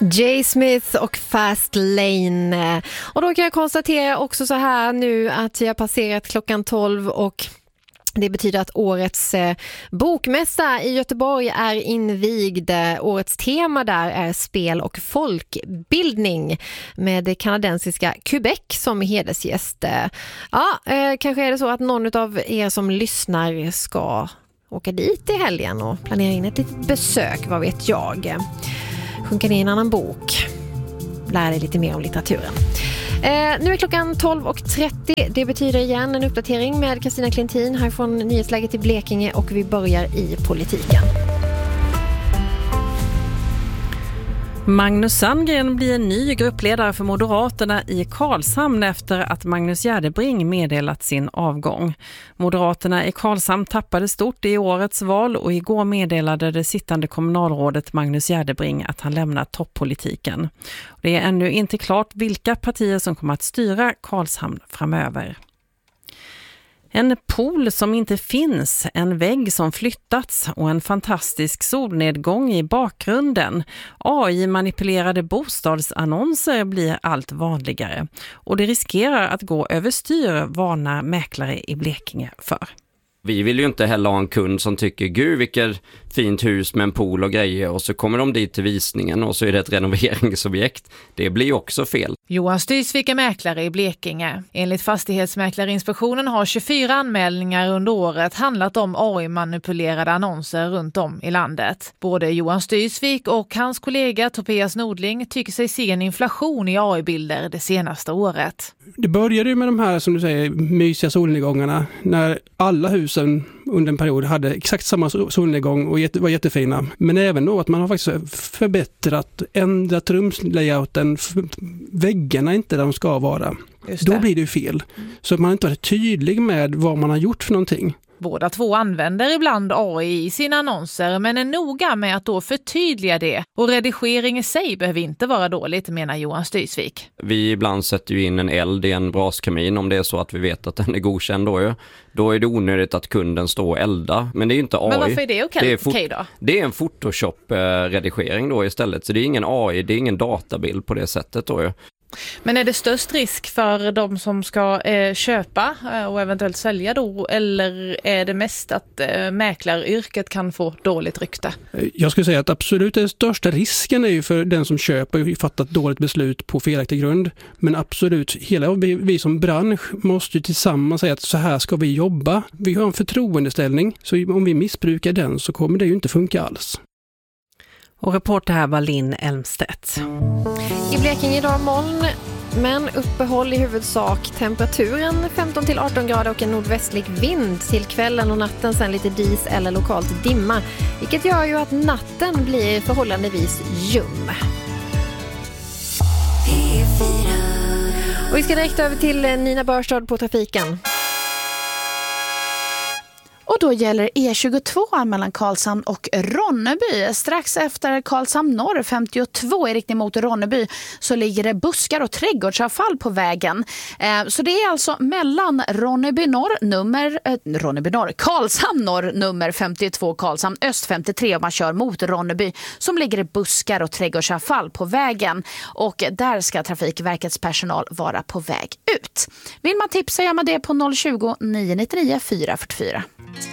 Jay Smith och Fast Lane. Och då kan jag konstatera också så här nu att vi har passerat klockan 12 och det betyder att årets bokmässa i Göteborg är invigd. Årets tema där är spel och folkbildning med det kanadensiska Quebec som hedersgäst. Ja, kanske är det så att någon av er som lyssnar ska åka dit i helgen och planera in ett litet besök, vad vet jag. Sjunka ner i en annan bok. Lär dig lite mer om litteraturen. Nu är klockan 12.30. Det betyder igen en uppdatering med Kristina Klintin här från nyhetsläget i Blekinge och vi börjar i politiken. Magnus Sandgren blir en ny gruppledare för Moderaterna i Karlshamn efter att Magnus Gärdebring meddelat sin avgång. Moderaterna i Karlshamn tappade stort i årets val och igår meddelade det sittande kommunalrådet Magnus Gärdebring att han lämnar toppolitiken. Det är ännu inte klart vilka partier som kommer att styra Karlshamn framöver. En pool som inte finns, en vägg som flyttats och en fantastisk solnedgång i bakgrunden. AI-manipulerade bostadsannonser blir allt vanligare och det riskerar att gå överstyr, varnar mäklare i Blekinge för. Vi vill ju inte heller ha en kund som tycker gud vilket fint hus med en pool och grejer och så kommer de dit till visningen och så är det ett renoveringsobjekt. Det blir ju också fel. Johan Stysvik är mäklare i Blekinge. Enligt Fastighetsmäklarinspektionen har 24 anmälningar under året handlat om AI-manipulerade annonser runt om i landet. Både Johan Stysvik och hans kollega Tobias Nordling tycker sig se en inflation i AI-bilder det senaste året. Det började ju med de här, som du säger, mysiga solnedgångarna när alla husen under en period hade exakt samma solnedgång och var jättefina. Men även då att man har faktiskt förbättrat, ändrat rumslayouten, väggarna inte där de ska vara. Då blir det ju fel. Så att man inte varit tydlig med vad man har gjort för någonting. Båda två använder ibland AI i sina annonser men är noga med att då förtydliga det. Och redigering i sig behöver inte vara dåligt, menar Johan Stysvik. Vi ibland sätter ju in en eld i en braskamin om det är så att vi vet att den är godkänd då. Då är det onödigt att kunden står och eldar. Men det är ju inte AI. Men varför är det okej då? Det är en Photoshop-redigering då istället. Så det är ingen AI, det är ingen databild på det sättet då. Men är det störst risk för de som ska köpa och eventuellt sälja då? Eller är det mest att mäklaryrket kan få dåligt rykte? Jag skulle säga att absolut den största risken är ju för den som köper och fattat dåligt beslut på felaktig grund. Men absolut, hela vi som bransch måste ju tillsammans säga att så här ska vi jobba. Vi har en förtroendeställning, så om vi missbrukar den så kommer det ju inte funka alls. Och reporter här var Linn Elmstedt. I Blekinge idag moln, men uppehåll i huvudsak. Temperaturen 15-18 grader och en nordvästlig vind till kvällen och natten, sen lite dis eller lokalt dimma. Vilket gör ju att natten blir förhållandevis ljum. Och vi ska direkt över till Nina Börstad på trafiken. Och då gäller E22 mellan Karlshamn och Ronneby. Strax efter Karlshamn norr 52 i riktning mot Ronneby så ligger det buskar och trädgårdsavfall på vägen. Så det är alltså mellan Karlshamn norr nummer 52, Karlshamn öst 53 om man kör mot Ronneby som ligger det buskar och trädgårdsavfall på vägen. Och där ska Trafikverkets personal vara på väg ut. Vill man tipsa gör man det på 020 999 444.